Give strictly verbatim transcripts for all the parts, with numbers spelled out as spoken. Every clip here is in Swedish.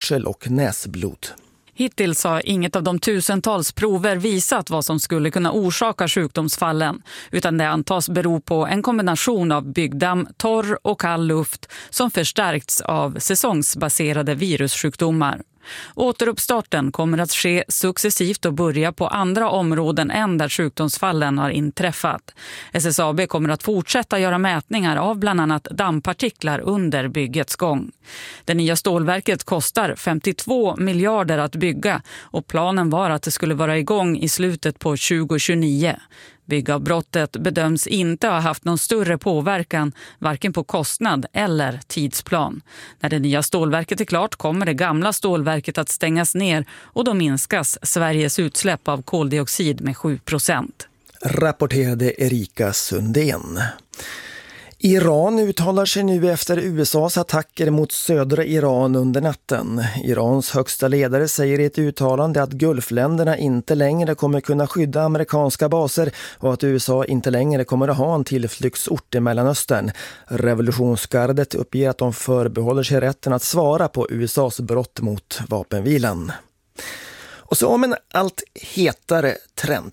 hörsel och näsblod. Hittills har inget av de tusentals prover visat vad som skulle kunna orsaka sjukdomsfallen, utan det antas bero på en kombination av byggdamm, torr och kall luft som förstärkts av säsongsbaserade virussjukdomar. Återuppstarten kommer att ske successivt och börja på andra områden än där sjukdomsfallen har inträffat. S S A B kommer att fortsätta göra mätningar av bland annat dammpartiklar under byggets gång. Det nya stålverket kostar femtiotvå miljarder att bygga och planen var att det skulle vara igång i slutet på tjugo tjugonio. Byggavbrottet bedöms inte ha haft någon större påverkan varken på kostnad eller tidsplan. När det nya stålverket är klart kommer det gamla stålverket att stängas ner och då minskas Sveriges utsläpp av koldioxid med sju procent. Rapporterade Erika Sundén. Iran uttalar sig nu efter U S A:s attacker mot södra Iran under natten. Irans högsta ledare säger i ett uttalande att Gulfländerna inte längre kommer kunna skydda amerikanska baser och att U S A inte längre kommer att ha en tillflyktsort i Mellanöstern. Revolutionsgardet uppger att de förbehåller sig rätten att svara på U S A:s brott mot vapenvilan. Och så om en allt hetare trend.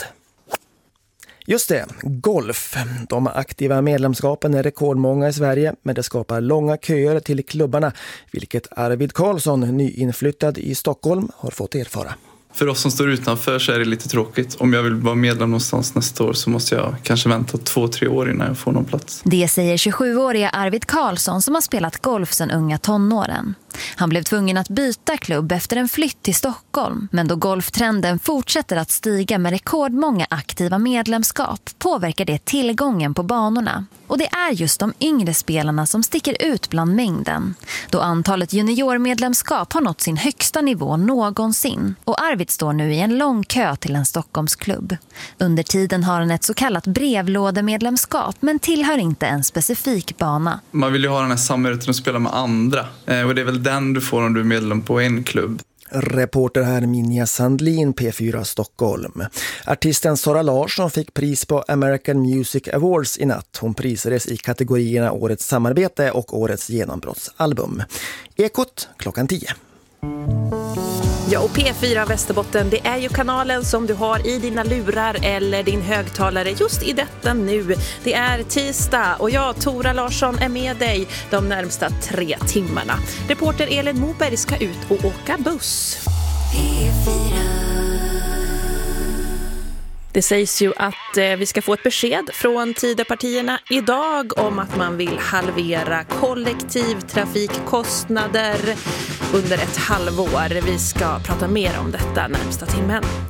Just det, golf. De aktiva medlemskapen är rekordmånga i Sverige, men det skapar långa köer till klubbarna, vilket Arvid Karlsson, nyinflyttad i Stockholm, har fått erfara. För oss som står utanför så är det lite tråkigt. Om jag vill vara medlem någonstans nästa år så måste jag kanske vänta två, tre år innan jag får någon plats. Det säger tjugosjuåriga Arvid Karlsson som har spelat golf sedan unga tonåren. Han blev tvungen att byta klubb efter en flytt till Stockholm. Men då golftrenden fortsätter att stiga med rekordmånga aktiva medlemskap påverkar det tillgången på banorna. Och det är just de yngre spelarna som sticker ut bland mängden. Då antalet juniormedlemskap har nått sin högsta nivå någonsin. Och Arvid står nu i en lång kö till en Stockholmsklubb. Under tiden har han ett så kallat brevlådemedlemskap men tillhör inte en specifik bana. Man vill ju ha den här samhörigheten att spela med andra. Och det är väl den du får om du är medlem på en klubb. Reporter här Minja Sandlin, P fyra Stockholm. Artisten Sara Larsson fick pris på American Music Awards i natt. Hon prisades i kategorierna Årets samarbete och Årets genombrottsalbum. Ekot klockan tio. Ja, och P fyra Västerbotten, det är ju kanalen som du har i dina lurar eller din högtalare just i detta nu. Det är tisdag och jag, Tora Larsson, är med dig de närmsta tre timmarna. Reporter Elin Moberg ska ut och åka buss. P fyra. Det sägs ju att eh, vi ska få ett besked från Tidöpartierna idag om att man vill halvera kollektivtrafikkostnader under ett halvår. Vi ska prata mer om detta närmsta timmen.